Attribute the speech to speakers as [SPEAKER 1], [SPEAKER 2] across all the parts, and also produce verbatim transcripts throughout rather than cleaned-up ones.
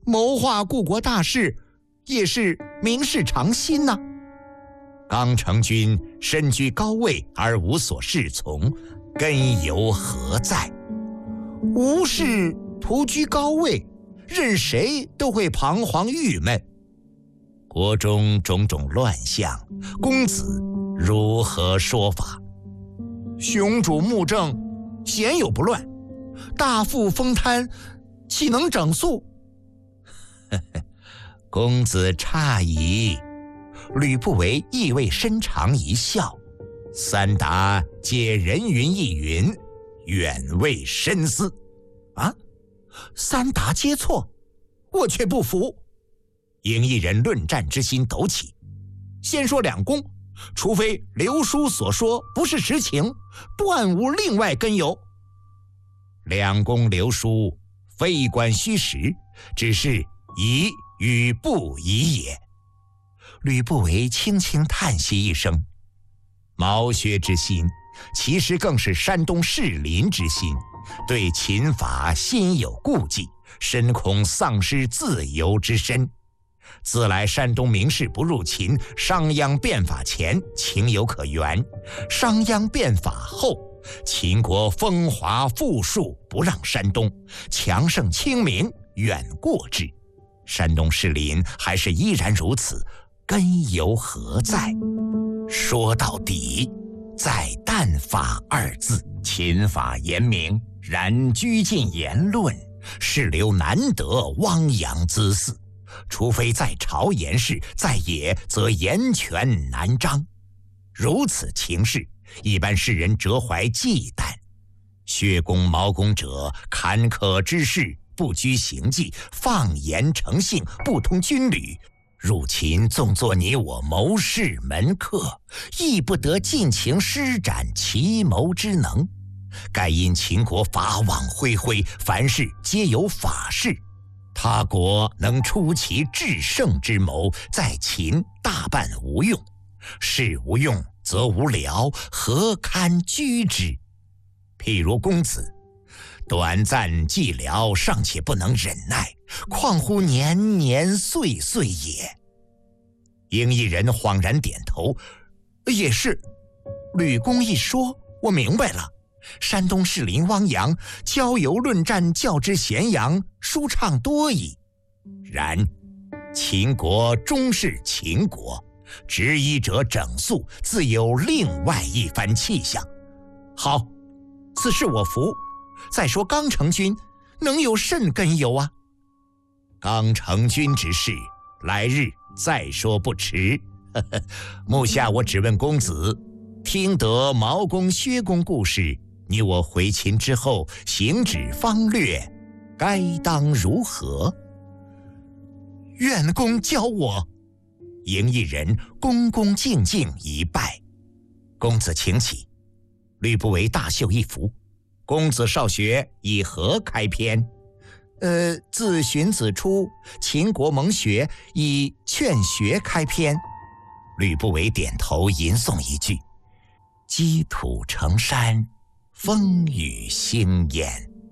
[SPEAKER 1] 谋划故国大事，也是名士常新呐。刚成君身居高位而无所适从，根由何在？吴氏徒居高位，任谁都会彷徨郁闷。国中种种乱象，公子如何说法？雄主穆政，鲜有不乱；大富丰贪，岂能整肃？公子诧异。吕不韦意味深长一笑，三达皆人云亦云，远未深思。啊，三达皆错，我却不服。赢异人论战之心陡起。先说两公，除非刘书所说不是实情，断无另外根由。两公刘书非关虚实，只是宜与不宜也。吕不韦轻轻叹息一声，毛薛之心，其实更是山东士林之心，对秦法心有顾忌，深恐丧失自由之身。自来山东名士不入秦，商鞅变法前情有可原，商鞅变法后，秦国风华富庶，不让山东，强盛亲民，远过之。山东士林还是依然如此，根由何在？说到底，在淡法二字。秦法严明，然拘禁言论，士流难得汪洋滋肆。除非在朝言事，在野则言权难张。如此情势，一般士人折怀忌惮。薛公、毛公者，坎坷之事，不拘行迹，放言成性，不通军旅。入秦纵作你我谋士门客，亦不得尽情施展奇谋之能。盖因秦国法网恢恢，凡事皆有法式。他国能出其制胜之谋，在秦大半无用。事无用则无聊，何堪居之？譬如公子，短暂寂寥尚且不能忍耐，况乎年年岁岁也？赢异人恍然点头，也是。吕公一说，我明白了。山东士林汪洋，交游论战，较之咸阳，舒畅多矣。然秦国终是秦国，执一者整肃，自有另外一番气象。好，此事我服。再说刚成君，能有甚根由啊？刚成君之事，来日再说不迟。呵呵，目下我只问公子，听得毛公、薛公故事，你我回秦之后，行止方略，该当如何？愿公教我。赢异人恭恭敬敬一拜。公子请起。吕不韦大袖一拂。公子少学以何开篇？呃，自荀子出，秦国蒙学，以劝学开篇。吕不韦点头吟诵一句：积土成山，风雨兴焉。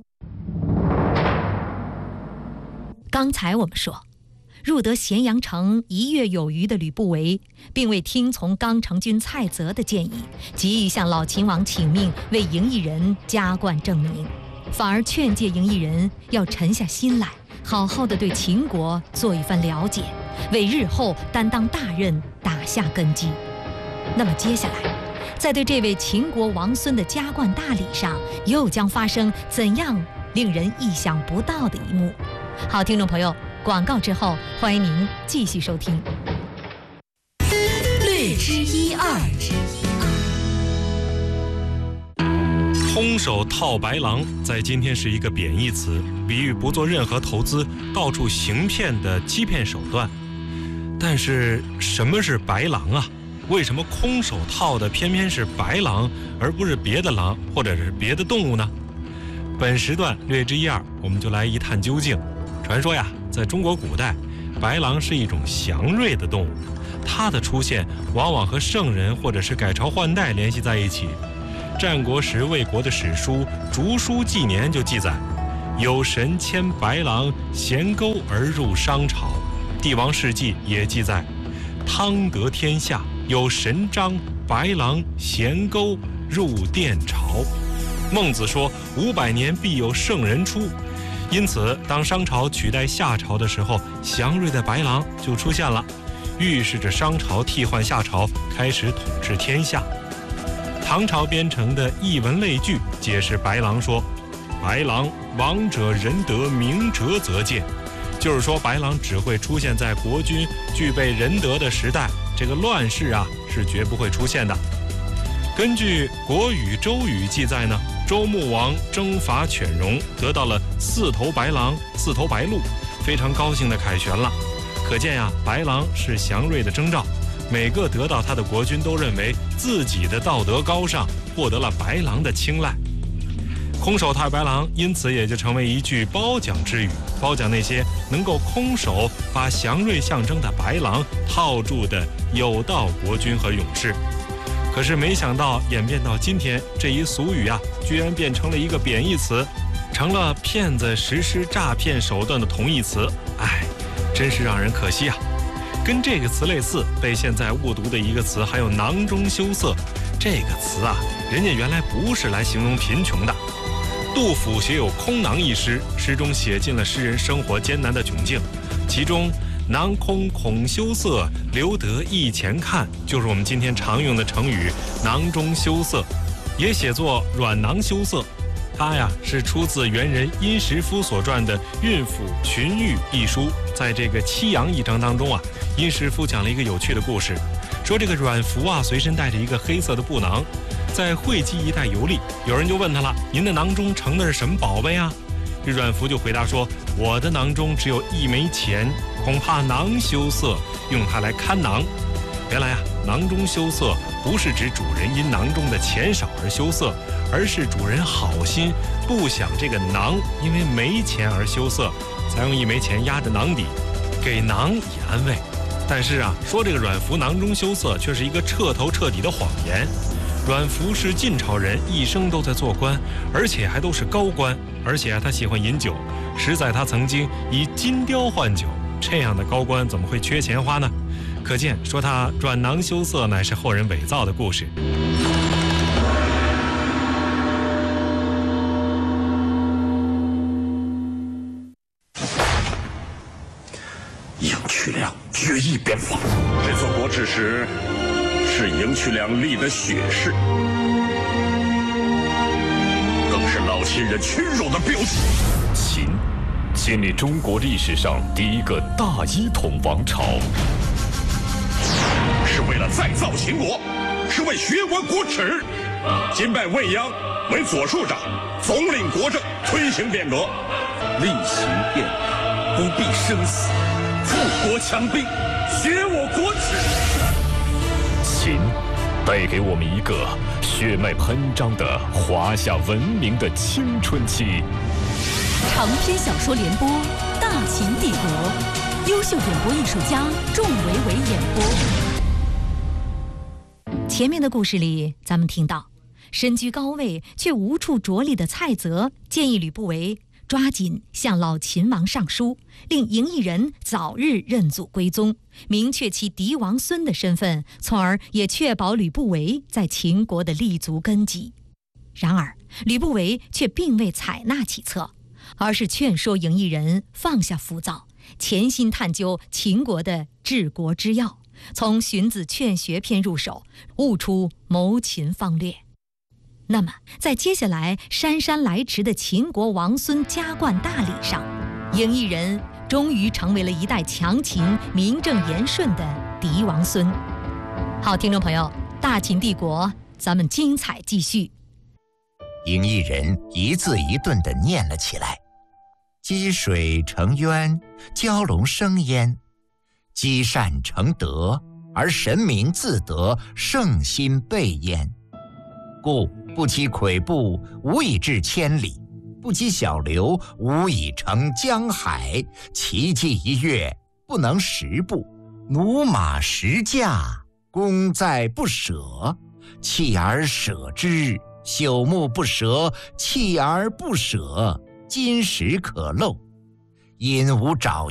[SPEAKER 2] 刚才我们说，入得咸阳城一月有余的吕不韦，并未听从刚成君蔡泽的建议，急于向老秦王请命为赢异人加冠正名，反而劝诫赢异人要沉下心来，好好的对秦国做一番了解，为日后担当大任打下根基。那么接下来，在对这位秦国王孙的加冠大礼上，又将发生怎样令人意想不到的一幕？好，听众朋友，广告之后，欢迎您继续收听。
[SPEAKER 3] 略知一二。
[SPEAKER 4] 空手套白狼在今天是一个贬义词，比喻不做任何投资，到处行骗的欺骗手段。但是什么是白狼啊？为什么空手套的偏偏是白狼，而不是别的狼或者是别的动物呢？本时段略知一二，我们就来一探究竟。传说呀，在中国古代，白狼是一种祥瑞的动物，它的出现往往和圣人或者是改朝换代联系在一起。战国时魏国的史书《竹书纪年》就记载， 有神牵白狼衔钩而入商朝。帝王世纪也记载，汤得天下，有神章白狼衔钩入殿朝。孟子说五百年必有圣人出，因此当商朝取代夏朝的时候，祥瑞的白狼就出现了，预示着商朝替换夏朝，开始统治天下。唐朝编成的译文类聚解释白狼说，白狼王者仁德明哲则见，就是说白狼只会出现在国君具备仁德的时代，这个乱世啊是绝不会出现的。根据国语周语记载呢，周穆王征伐犬戎，得到了四头白狼四头白鹿，非常高兴地凯旋了。可见呀、啊，白狼是祥瑞的征兆，每个得到他的国君都认为自己的道德高尚，获得了白狼的青睐。空手套白狼因此也就成为一句褒奖之语，褒奖那些能够空手把祥瑞象征的白狼套住的有道国君和勇士。可是没想到演变到今天，这一俗语啊居然变成了一个贬义词，成了骗子实施诈骗手段的同义词。哎，真是让人可惜啊。跟这个词类似，被现在误读的一个词还有囊中羞涩。这个词啊，人家原来不是来形容贫穷的。杜甫写有《空囊》一诗，诗中写尽了诗人生活艰难的窘境，其中囊空恐羞涩，留得一钱看，就是我们今天常用的成语囊中羞涩，也写作软囊羞涩。它呀是出自元人殷实夫所撰的《孕妇群玉》一书。在这个七阳一章当中啊，殷实夫讲了一个有趣的故事，说这个阮福啊随身带着一个黑色的布囊，在会稽一带游历，有人就问他了，您的囊中盛的是什么宝贝啊？这阮福就回答说，我的囊中只有一枚钱，恐怕囊羞涩，用它来看囊。原来啊，囊中羞涩不是指主人因囊中的钱少而羞涩，而是主人好心不想这个囊因为没钱而羞涩，才用一枚钱压着囊底，给囊以安慰。但是啊，说这个阮福囊中羞涩却是一个彻头彻底的谎言。阮福是晋朝人，一生都在做官，而且还都是高官，而且啊他喜欢饮酒，实在他曾经以金雕换酒，这样的高官怎么会缺钱花呢？可见说他软囊羞涩乃是后人伪造的故事。
[SPEAKER 3] 赢渠梁决一边防，
[SPEAKER 5] 这座国之时是赢渠梁立的血誓，更是老秦人屈辱的标记。
[SPEAKER 3] 秦建立中国历史上第一个大一统王朝，
[SPEAKER 5] 是为了再造秦国，是为学国国耻。今拜未央为左庶长，总领国政，推行变革。
[SPEAKER 6] 厉行变革，不必生死，富国强兵，学我国耻。
[SPEAKER 3] 秦带给我们一个血脉喷张的华夏文明的青春期。
[SPEAKER 7] 长篇小说联播《大秦帝国》，优秀演播艺术家仲维维演播。
[SPEAKER 2] 前面的故事里，咱们听到身居高位却无处着力的蔡泽建议吕不韦抓紧向老秦王上书，令嬴异人早日认祖归宗，明确其嫡王孙的身份，从而也确保吕不韦在秦国的立足根基。然而吕不韦却并未采纳其策，而是劝说嬴异人放下浮躁，潜心探究秦国的治国之要，从《荀子·劝学篇》入手，悟出谋秦方略。那么在接下来姗姗来迟的秦国王孙加冠大礼上，嬴异人终于成为了一代强秦、名正言顺的嫡王孙。好，听众朋友，大秦帝国咱们精彩继续。
[SPEAKER 1] 嬴异人一字一顿地念了起来：积水成渊，蛟龙生焉；积善成德，而神明自得，圣心备焉。故不积跬步，无以至千里；不积小流，无以成江海。骐骥一跃，不能十步；驽马十驾，功在不舍。弃而舍之，朽木不折；弃而不舍， 金石可镂，因无爪